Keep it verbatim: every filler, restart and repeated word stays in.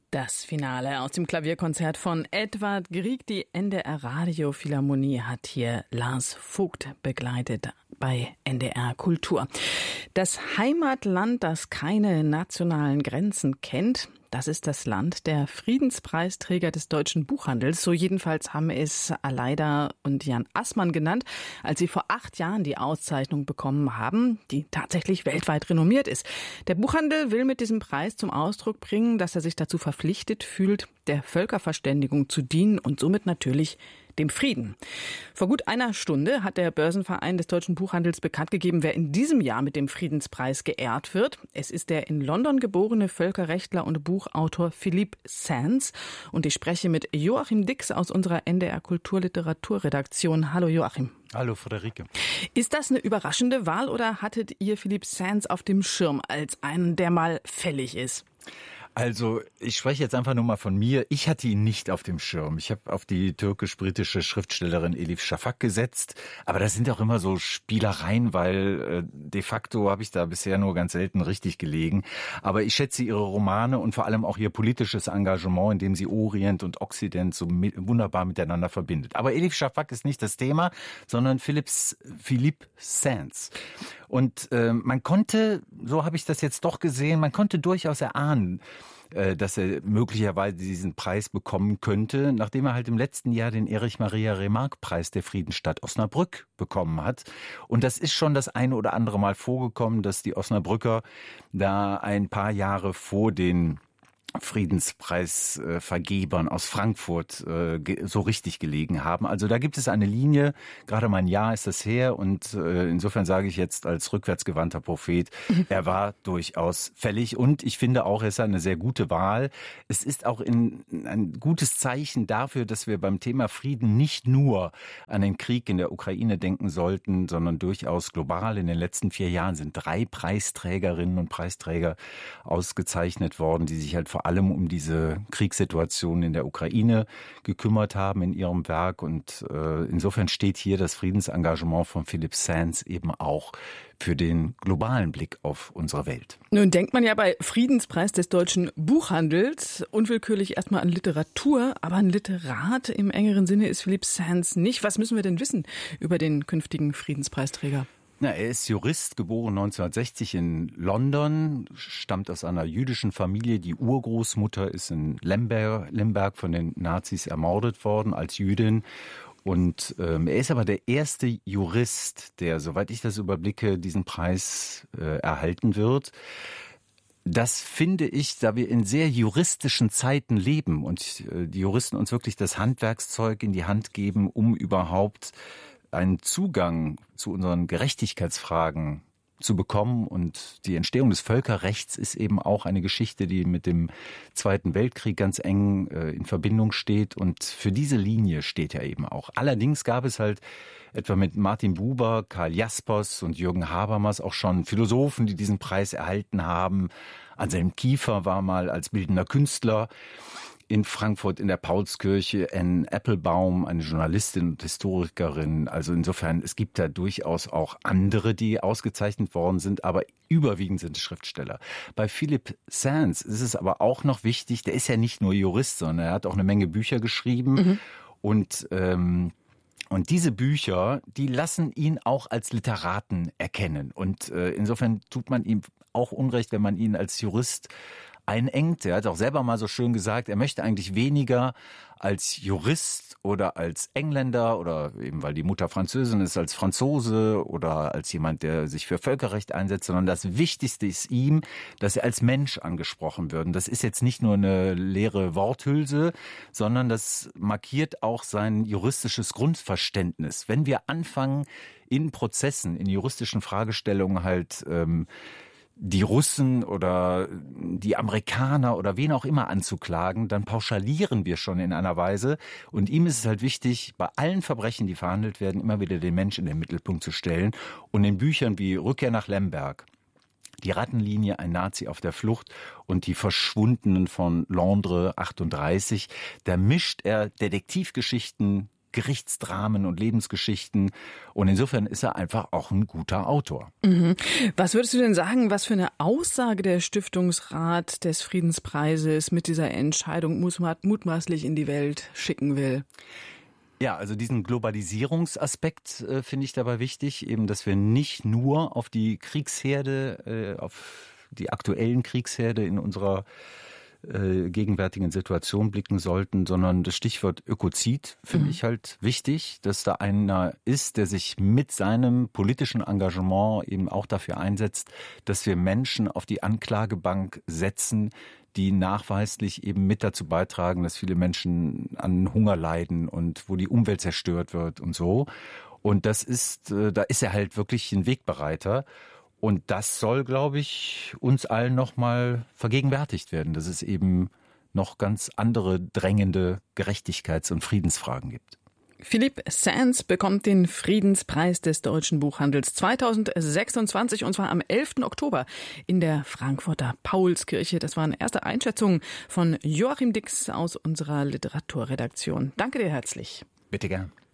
Das Finale aus dem Klavierkonzert von Edvard Grieg. Die N D R Radiophilharmonie hat hier Lars Vogt begleitet bei N D R Kultur. Das Heimatland, das keine nationalen Grenzen kennt, das ist das Land der Friedenspreisträger des deutschen Buchhandels. So jedenfalls haben es Aleida und Jan Assmann genannt, als sie vor acht Jahren die Auszeichnung bekommen haben, die tatsächlich weltweit renommiert ist. Der Buchhandel will mit diesem Preis zum Ausdruck bringen, dass er sich dazu verpflichtet fühlt, der Völkerverständigung zu dienen und somit natürlich dem Frieden. Vor gut einer Stunde hat der Börsenverein des deutschen Buchhandels bekannt gegeben, wer in diesem Jahr mit dem Friedenspreis geehrt wird. Es ist der in London geborene Völkerrechtler und Buchautor Philippe Sands. Und ich spreche mit Joachim Dix aus unserer N D R Kulturliteraturredaktion. Hallo Joachim. Hallo Friederike. Ist das eine überraschende Wahl oder hattet ihr Philippe Sands auf dem Schirm als einen, der mal fällig ist? Also ich spreche jetzt einfach nur mal von mir. Ich hatte ihn nicht auf dem Schirm. Ich habe auf die türkisch-britische Schriftstellerin Elif Shafak gesetzt. Aber das sind auch immer so Spielereien, weil äh, de facto habe ich da bisher nur ganz selten richtig gelegen. Aber ich schätze ihre Romane und vor allem auch ihr politisches Engagement, in dem sie Orient und Okzident so mit, wunderbar miteinander verbindet. Aber Elif Shafak ist nicht das Thema, sondern Philips, Philippe Sands. Und äh, man konnte, so habe ich das jetzt doch gesehen, man konnte durchaus erahnen, äh, dass er möglicherweise diesen Preis bekommen könnte, nachdem er halt im letzten Jahr den Erich-Maria-Remarque-Preis der Friedensstadt Osnabrück bekommen hat. Und das ist schon das eine oder andere Mal vorgekommen, dass die Osnabrücker da ein paar Jahre vor den Friedenspreisvergebern aus Frankfurt äh, so richtig gelegen haben. Also da gibt es eine Linie, gerade mal ein Jahr ist das her und äh, insofern sage ich jetzt als rückwärtsgewandter Prophet, er war durchaus fällig und ich finde auch, er ist eine sehr gute Wahl. Es ist auch in, ein gutes Zeichen dafür, dass wir beim Thema Frieden nicht nur an den Krieg in der Ukraine denken sollten, sondern durchaus global. In den letzten vier Jahren sind drei Preisträgerinnen und Preisträger ausgezeichnet worden, die sich halt vor allem um diese Kriegssituation in der Ukraine gekümmert haben in ihrem Werk. Und äh, insofern steht hier das Friedensengagement von Philippe Sands eben auch für den globalen Blick auf unsere Welt. Nun denkt man ja bei Friedenspreis des deutschen Buchhandels unwillkürlich erstmal an Literatur, aber ein Literat im engeren Sinne ist Philippe Sands nicht. Was müssen wir denn wissen über den künftigen Friedenspreisträger? Na, er ist Jurist, geboren neunzehnhundertsechzig in London, stammt aus einer jüdischen Familie. Die Urgroßmutter ist in Lemberg, Lemberg von den Nazis ermordet worden als Jüdin. Und ähm, er ist aber der erste Jurist, der, soweit ich das überblicke, diesen Preis äh, erhalten wird. Das finde ich, da wir in sehr juristischen Zeiten leben und äh, die Juristen uns wirklich das Handwerkszeug in die Hand geben, um überhaupt einen Zugang zu unseren Gerechtigkeitsfragen zu bekommen. Und die Entstehung des Völkerrechts ist eben auch eine Geschichte, die mit dem Zweiten Weltkrieg ganz eng äh, in Verbindung steht. Und für diese Linie steht er eben auch. Allerdings gab es halt etwa mit Martin Buber, Karl Jaspers und Jürgen Habermas auch schon Philosophen, die diesen Preis erhalten haben. Anselm Kiefer war mal als bildender Künstler in Frankfurt in der Paulskirche, Anne Applebaum, eine Journalistin und Historikerin. Also insofern, es gibt da durchaus auch andere, die ausgezeichnet worden sind, aber überwiegend sind es Schriftsteller. Bei Philippe Sands ist es aber auch noch wichtig, der ist ja nicht nur Jurist, sondern er hat auch eine Menge Bücher geschrieben. Mhm. Und ähm, Und diese Bücher, die lassen ihn auch als Literaten erkennen. Und äh, insofern tut man ihm auch Unrecht, wenn man ihn als Jurist einengt. Er hat auch selber mal so schön gesagt, er möchte eigentlich weniger als Jurist oder als Engländer oder eben weil die Mutter Französin ist, als Franzose oder als jemand, der sich für Völkerrecht einsetzt, sondern das Wichtigste ist ihm, dass er als Mensch angesprochen wird. Und das ist jetzt nicht nur eine leere Worthülse, sondern das markiert auch sein juristisches Grundverständnis. Wenn wir anfangen, in Prozessen, in juristischen Fragestellungen halt ähm, die Russen oder die Amerikaner oder wen auch immer anzuklagen, dann pauschalieren wir schon in einer Weise. Und ihm ist es halt wichtig, bei allen Verbrechen, die verhandelt werden, immer wieder den Menschen in den Mittelpunkt zu stellen. Und in Büchern wie Rückkehr nach Lemberg, Die Rattenlinie, ein Nazi auf der Flucht und die Verschwundenen von Londres achtunddreißig, da mischt er Detektivgeschichten, Gerichtsdramen und Lebensgeschichten. Und insofern ist er einfach auch ein guter Autor. Mhm. Was würdest du denn sagen, was für eine Aussage der Stiftungsrat des Friedenspreises mit dieser Entscheidung mutmaßlich in die Welt schicken will? Ja, also diesen Globalisierungsaspekt äh, finde ich dabei wichtig, eben, dass wir nicht nur auf die Kriegsherde, äh, auf die aktuellen Kriegsherde in unserer äh, gegenwärtigen Situation blicken sollten, sondern das Stichwort Ökozid finde mhm. ich halt wichtig, dass da einer ist, der sich mit seinem politischen Engagement eben auch dafür einsetzt, dass wir Menschen auf die Anklagebank setzen, die nachweislich eben mit dazu beitragen, dass viele Menschen an Hunger leiden und wo die Umwelt zerstört wird und so. Und das ist, da ist er halt wirklich ein Wegbereiter. Und das soll, glaube ich, uns allen nochmal vergegenwärtigt werden, dass es eben noch ganz andere drängende Gerechtigkeits- und Friedensfragen gibt. Philippe Sands bekommt den Friedenspreis des deutschen Buchhandels zweitausendsechsundzwanzig und zwar am elften Oktober in der Frankfurter Paulskirche. Das waren erste Einschätzungen von Joachim Dix aus unserer Literaturredaktion. Danke dir herzlich. Bitte gern.